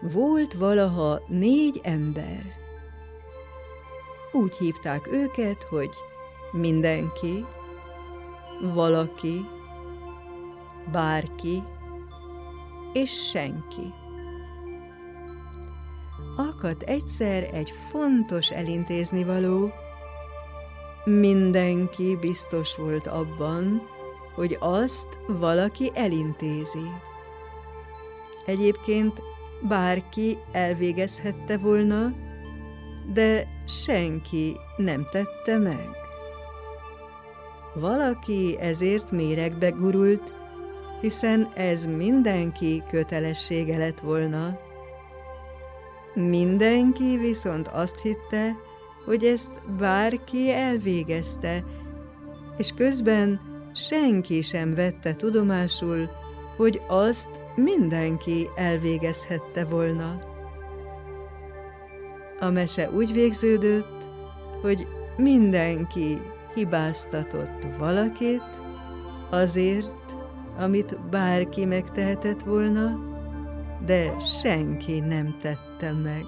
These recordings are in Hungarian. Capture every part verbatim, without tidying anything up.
Volt valaha négy ember. Úgy hívták őket, hogy mindenki, valaki, bárki és senki. Akadt egyszer egy fontos elintéznivaló. Mindenki biztos volt abban, hogy azt valaki elintézi. Egyébként bárki elvégezhette volna, de senki nem tette meg. Valaki ezért méregbe gurult, hiszen ez mindenki kötelessége lett volna. Mindenki viszont azt hitte, hogy ezt bárki elvégezte, és közben senki sem vette tudomásul, hogy azt mindenki elvégezhette volna. A mese úgy végződött, hogy mindenki hibáztatott valakit azért, amit bárki megtehetett volna, de senki nem tette meg.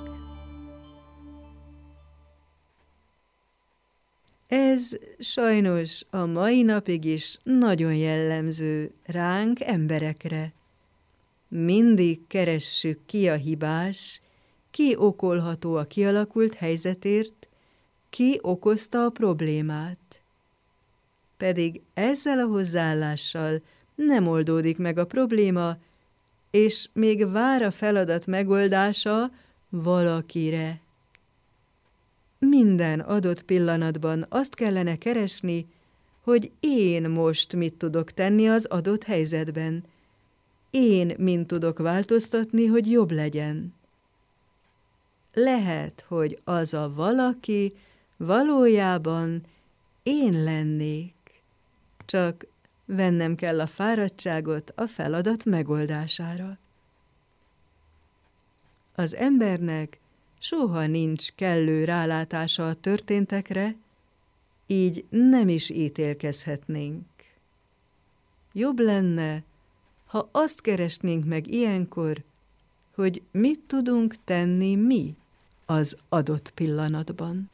Ez sajnos a mai napig is nagyon jellemző ránk emberekre. Mindig keressük, ki a hibás, ki okolható a kialakult helyzetért, ki okozta a problémát. Pedig ezzel a hozzáállással nem oldódik meg a probléma, és még vár a feladat megoldása valakire. Minden adott pillanatban azt kellene keresni, hogy én most mit tudok tenni az adott helyzetben. Én mint tudok változtatni, hogy jobb legyen. Lehet, hogy az a valaki valójában én lennék, csak vennem kell a fáradtságot a feladat megoldására. Az embernek soha nincs kellő rálátása a történtekre, így nem is ítélkezhetnénk. Jobb lenne, ha azt keresnénk meg ilyenkor, hogy mit tudunk tenni mi az adott pillanatban.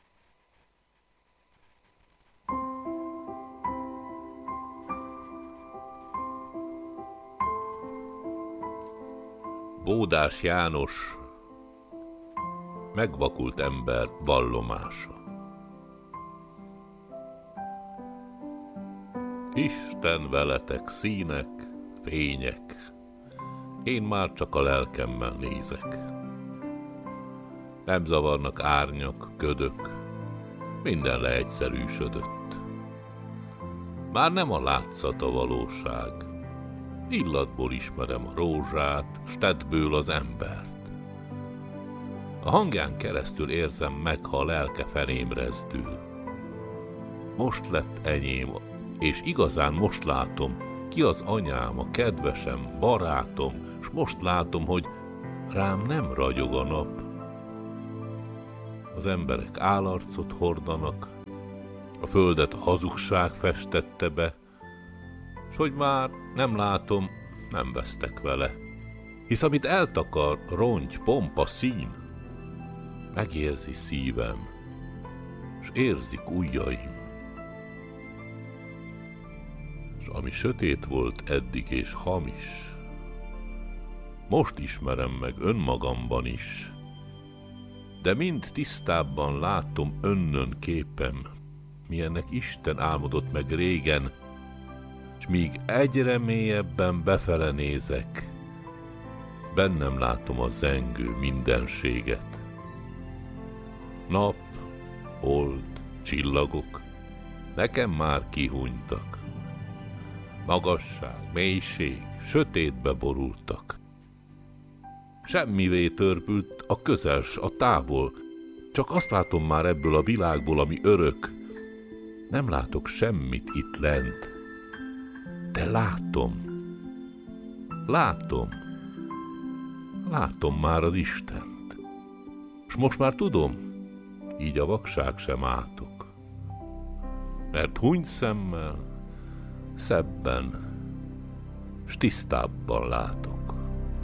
Bódás János megvakult ember vallomása. Isten veletek, színek, fények, én már csak a lelkemmel nézek. Nem zavarnak árnyak, ködök, minden leegyszerűsödött. Már nem a látszat a valóság, illatból ismerem a rózsát, s tettből az embert. A hangján keresztül érzem meg, ha a lelke felém rezdül. Most lett enyém, és igazán most látom, ki az anyám, a kedvesem, barátom, s most látom, hogy rám nem ragyog a nap. Az emberek állarcot hordanak, a földet a hazugság festette be, s hogy már nem látom, nem vesztek vele. Hisz amit eltakar, rongy, pompa, szín, megérzi szívem, s érzik ujjaim. S ami sötét volt eddig és hamis, most ismerem meg önmagamban is, de mind tisztábban látom önnön képem, milyennek Isten álmodott meg régen, s míg egyre mélyebben befele nézek, bennem látom a zengő mindenséget. Nap, hold, csillagok nekem már kihunytak. Magasság, mélység, sötétbe borultak. Semmivé törpült a közel s a távol, csak azt látom már ebből a világból, ami örök. Nem látok semmit itt lent, de látom, látom, látom már az Istent. S most már tudom, így a vakság sem átok, mert hunyt szemmel szebben s tisztábban látok.